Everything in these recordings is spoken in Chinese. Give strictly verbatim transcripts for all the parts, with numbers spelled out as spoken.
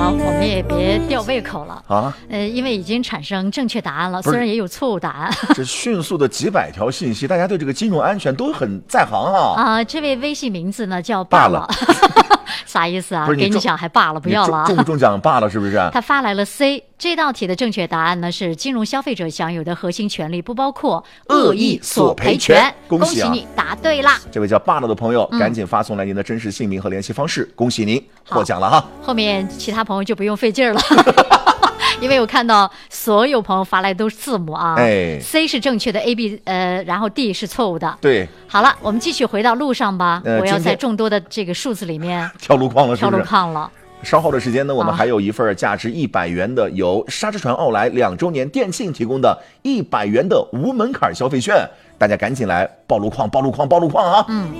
了，我们也别吊胃口了啊。 呃，因为已经产生正确答案了，虽然也有错误答案。 这迅速的几百条信息，大家对这个金融安全都很在行啊。 啊，这位微信名字呢叫罢了，啥意思啊？给你讲还罢了，不要了。 中不中奖罢了是不是？ 他发来了 C。这道题的正确答案呢是金融消费者享有的核心权利不包括恶意索赔权。 恭喜啊！ 恭喜你答对啦！ 这位叫罢了的朋友，赶紧发送来您的真实姓名和联系方式，嗯、恭喜您获奖了哈！ 后面其他朋友就不用费劲了。因为我看到所有朋友发来都是字母啊， 哎 ，C 是正确的 ，A B 呃，然后 D 是错误的。 对， 好了，我们继续回到路上吧。 呃、 我要在众多的这个数字里面跳路况了，是不是？ 跳路况了。 稍后的时间呢，我们还有一份价值一百元的由沙之船奥莱两周年店庆提供的一百元的无门槛消费券，大家赶紧来报路况，报路况，报路况啊！ 嗯。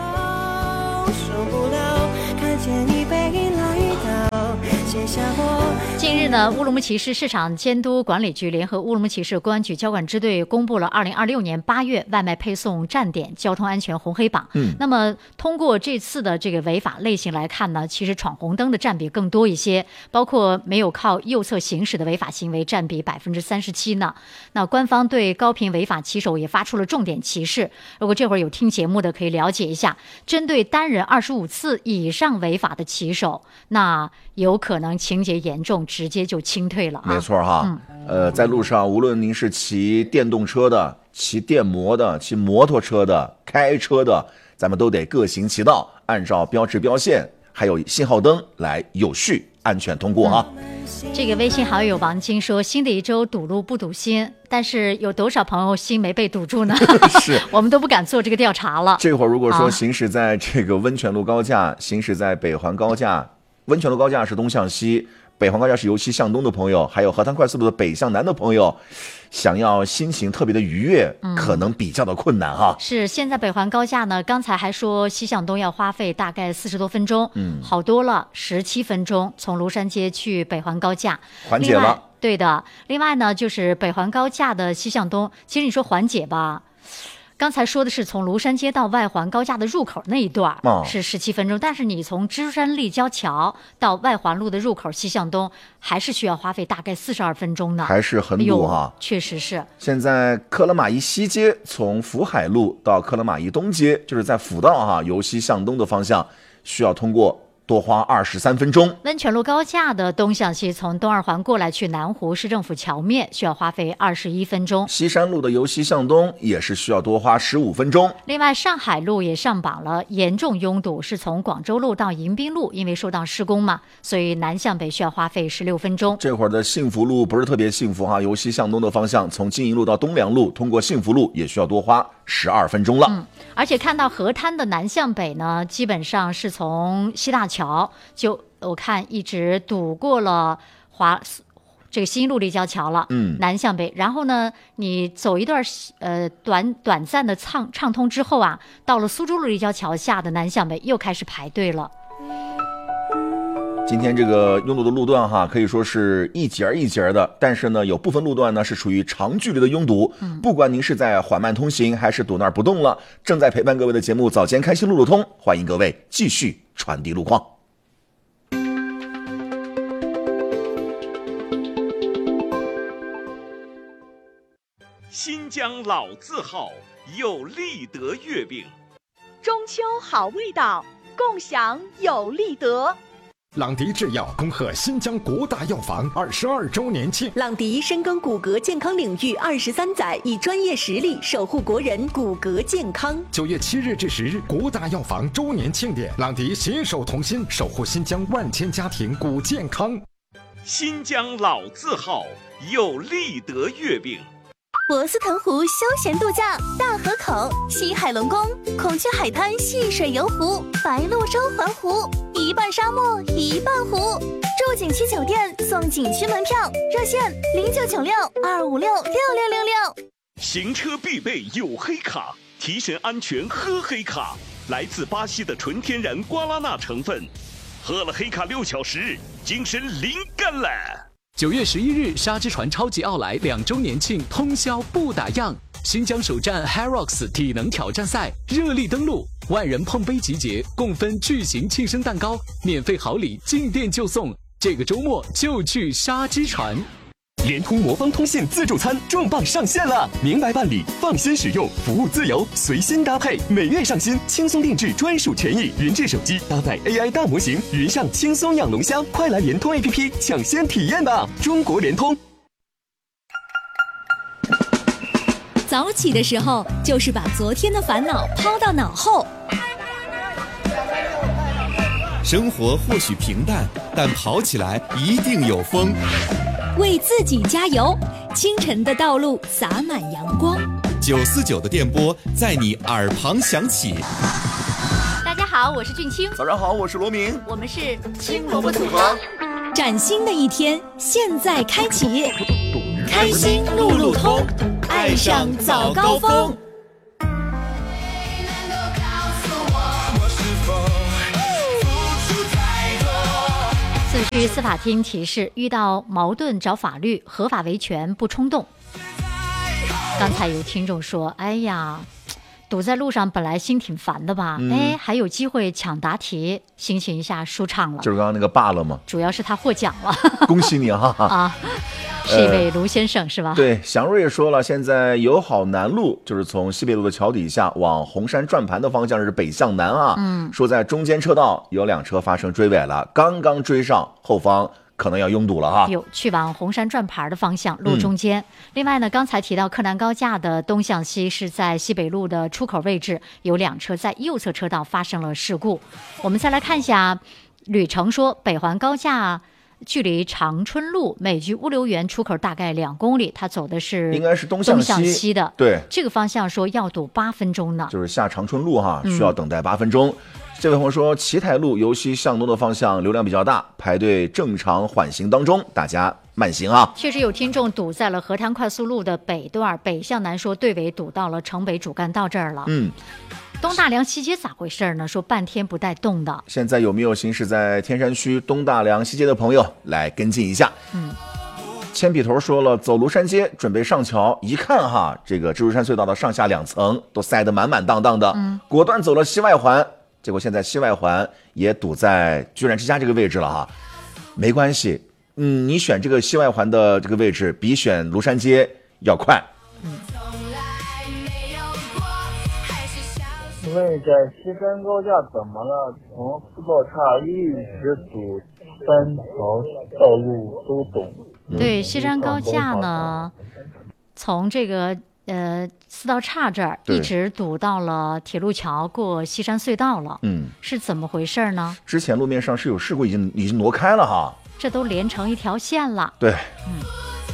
近日呢，乌鲁木齐市市场监督管理局联合乌鲁木齐市公安局交管支队公布了二零二六年八月外卖配送站点交通安全红黑榜。 嗯， 那么通过这次的这个违法类型来看呢，其实闯红灯的占比更多一些，包括没有靠右侧行驶的违法行为占比百分之三十七呢。那官方对高频违法骑手也发出了重点提示，如果这会儿有听节目的可以了解一下，针对单人二十五次以上违法的骑手，那有可能情节严重，直接就清退了啊。 没错哈，嗯、呃，在路上，无论您是骑电动车的、骑电摩的、骑摩托车的、开车的，咱们都得各行其道，按照标志标线还有信号灯来有序安全通过啊。 嗯、这个微信好友王晶说，新的一周堵路不堵心，但是有多少朋友心没被堵住呢？ 是我们都不敢做这个调查了。 这会儿如果说行驶在这个温泉路高架，啊、行驶在北环高架。温泉路高架是东向西，北环高架是由西向东的朋友，还有河滩快速路的北向南的朋友，想要心情特别的愉悦，嗯、可能比较的困难哈。 是，现在北环高架呢，刚才还说西向东要花费大概四十多分钟， 嗯， 好多了，十七分钟从庐山街去北环高架， 缓解了。 对的，另外呢，就是北环高架的西向东，其实你说缓解吧。刚才说的是从庐山街到外环高架的入口那一段是十七分钟，哦、但是你从芝山立交桥到外环路的入口西向东，还是需要花费大概四十二分钟呢， 还是很堵哈、 哎。确实是。 现在科勒马依西街从福海路到科勒马依东街，就是在辅道哈，由西向东的方向需要通过。多花二十三分钟。 温泉路高架的东向西，从东二环过来去南湖市政府桥面，需要花费二十一分钟。 西山路的由西向东也是需要多花十五分钟。 另外，上海路也上榜了，严重拥堵，是从广州路到迎宾路，因为受到施工嘛，所以南向北需要花费十六分钟。 这会儿的幸福路不是特别幸福哈，由西向东的方向，从金银路到东良路，通过幸福路也需要多花十二分钟了。 嗯，而且看到河滩的南向北呢，基本上是从西大桥就我看一直堵过了华这个新路立交桥了， 嗯， 南向北，然后呢，你走一段呃短短暂的畅畅通之后啊，到了苏州路立交桥下的南向北又开始排队了。 今天这个拥堵的路段哈，可以说是一节一节的，但是呢，有部分路段呢是属于长距离的拥堵。 嗯， 不管您是在缓慢通行，还是堵那儿不动了，正在陪伴各位的节目《早间开心路路通》，欢迎各位继续传递路况。 新疆老字号有立德月饼， 中秋好味道，共享有立德。 朗迪制药恭贺新疆国大药房二十二周年庆。 朗迪深耕骨骼健康领域二十三载，以专业实力守护国人骨骼健康。 九月七日至十日，国大药房周年庆典，朗迪携手同心，守护新疆万千家庭骨健康。 新疆老字号有立德月饼。 博斯腾湖休闲度假，大河口、西海龙宫、孔雀海滩戏水游湖、白鹭洲环湖，一半沙漠一半湖。住景区酒店送景区门票，热线零九九六二五六六六六六。 行车必备有黑卡，提神安全喝黑卡，来自巴西的纯天然瓜拉纳成分，喝了黑卡六小时，精神灵感了。 九月十一日，沙之船超级奥莱两周年庆通宵不打烊，新疆首站 Hyrox 体能挑战赛热力登陆，万人碰杯集结，共分巨型庆生蛋糕，免费好礼进店就送， 这个周末就去沙之船。 联通魔方通信自助餐重磅上线了，明白办理，放心使用，服务自由，随心搭配，每月上新，轻松定制专属权益，云智手机搭载 A I 大模型，云上轻松养龙虾，快来联通 A P P 抢先体验吧！中国联通。 早起的时候，就是把昨天的烦恼抛到脑后。 生活或许平淡，但跑起来一定有风。 为自己加油，清晨的道路洒满阳光。 九四九的电波在你耳旁响起。 大家好，我是俊清。 早上好，我是罗明。 我们是青萝卜组合。 崭新的一天现在开启，开心路路通，爱上早高峰。 四区司法厅提示：遇到矛盾找法律，合法维权不冲动。刚才有听众说：“哎呀，堵在路上本来心挺烦的吧？嗯、哎，还有机会抢答题，心情一下舒畅了。” 就是刚刚那个罢了吗？ 主要是他获奖了， 恭喜你哈！ 啊，是一位卢先生、呃、是吧？ 对，祥瑞也说了，现在友好南路就是从西北路的桥底下往红山转盘的方向是北向南啊。嗯，说在中间车道有两车发生追尾了，刚刚追上，后方可能要拥堵了哈。 有去往红山转盘的方向路中间、嗯、另外呢，刚才提到柯南高架的东向西是在西北路的出口位置，有两车在右侧车道发生了事故。我们再来看一下旅程，说北环高架距离长春路美居物流园出口大概两公里，他走的是应该是东向西, 东向西的， 对， 这个方向说要堵八分钟呢， 就是下长春路哈，需要等待八分钟。嗯，这位朋友说，齐台路由西向东的方向流量比较大，排队正常缓行当中，大家慢行啊。 确实有听众堵在了河滩快速路的北段，北向南说队尾堵到了城北主干道这儿了。嗯，东大梁西街咋回事呢？说半天不带动的。 现在有没有行驶在天山区东大梁西街的朋友来跟进一下？嗯。铅笔头说了，走庐山街准备上桥，一看哈，这个蜘蛛山隧道的上下两层都塞得满满当当的，嗯，果断走了西外环。结果现在西外环也堵在居然之家这个位置了哈，没关系，嗯，你选这个西外环的这个位置比选庐山街要快。嗯， 请问在西山高架怎么了？从四道岔一直堵三条道路都堵。 对，西山高架呢，从这个。呃，四道岔这儿一直堵到了铁路桥过西山隧道了，嗯，是怎么回事呢？ 之前路面上是有事故，已经已经挪开了哈， 这都连成一条线了。 对，嗯。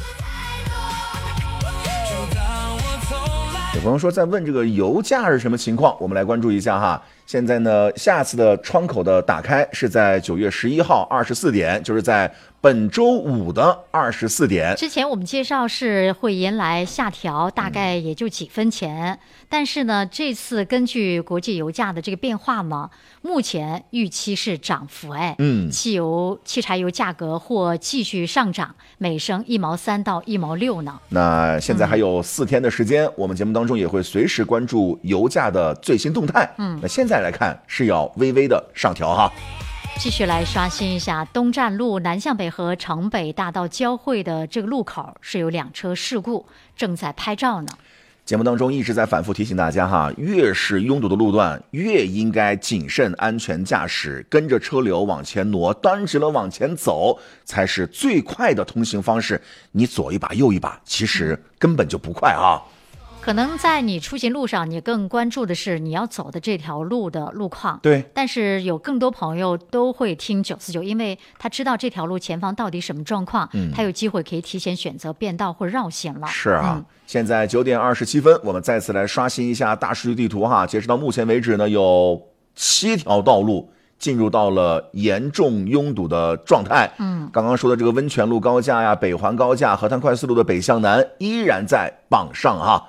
有朋友说在问这个油价是什么情况，我们来关注一下哈。现在呢，下次的窗口的打开是在九月十一号二十四点，就是在本周五的二十四点。 之前我们介绍是会迎来下调，大概也就几分钱、嗯、但是呢，这次根据国际油价的这个变化呢，目前预期是涨幅，哎，嗯，汽油、汽柴油价格或继续上涨，每升一毛三到一毛六呢。 那现在还有四天的时间、嗯，我们节目当中也会随时关注油价的最新动态。嗯，那现在来看是要微微的上调哈。 继续来刷新一下，东站路南向北和城北大道交汇的这个路口是有两车事故，正在拍照呢。 节目当中一直在反复提醒大家哈，越是拥堵的路段，越应该谨慎安全驾驶，跟着车流往前挪，端直了往前走，才是最快的通行方式。你左一把右一把，其实根本就不快啊。 可能在你出行路上，你更关注的是你要走的这条路的路况。 对， 但是有更多朋友都会听九四九，因为他知道这条路前方到底什么状况，嗯，他有机会可以提前选择变道或绕行了。 是啊，嗯、现在九点二十七分，我们再次来刷新一下大数据地图哈。截止到目前为止呢，有七条道路进入到了严重拥堵的状态。嗯，刚刚说的这个温泉路高架呀、北环高架、河滩快速路的北向南依然在榜上哈。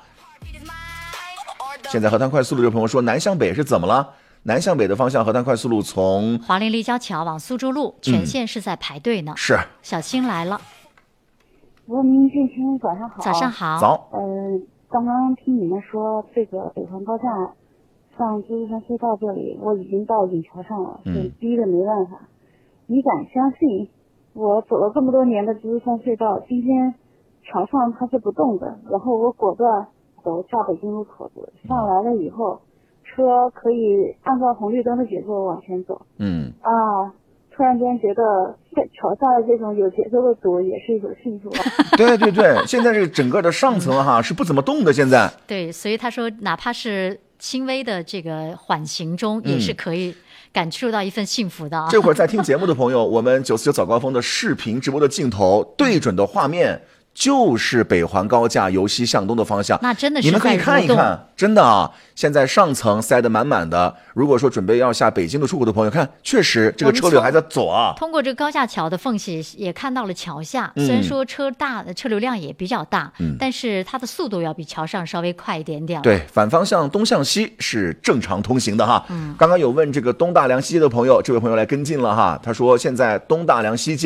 现在河滩快速路的朋友说南向北是怎么了？南向北的方向河滩快速路从华林立交桥往苏州路全线是在排队呢、 嗯、是小新来了。 罗明俊清早上好。 早上好。 早。 呃，刚刚听你们说这个北环高架上蜘蛛山隧道这里，我已经到引桥上了，嗯，逼得没办法。你敢相信我走了这么多年的芝山隧道，今天桥上它是不动的，然后我果断走下北京路口子，上来了以后，车可以按照红绿灯的节奏往前走。 嗯啊，突然间觉得桥下的这种有节奏的堵也是一种幸福。 对对对，现在这个整个的上层哈是不怎么动的，现在。 对，所以他说，哪怕是轻微的这个缓行中，也是可以感受到一份幸福的。 这会儿在听节目的朋友，我们九四九早高峰的视频直播的镜头对准的画面。就是北环高架由西向东的方向， 那真的是你们可以看一看，真的啊！现在上层塞得满满的。如果说准备要下北京的出口的朋友，看，确实这个车流还在走啊。 通过这个高架桥的缝隙，也看到了桥下， 嗯、 虽然说车大，车流量也比较大， 嗯、 但是它的速度要比桥上稍微快一点点。 对，反方向东向西是正常通行的哈。 嗯， 刚刚有问这个东大梁西街的朋友，这位朋友来跟进了哈，他说现在东大梁西街。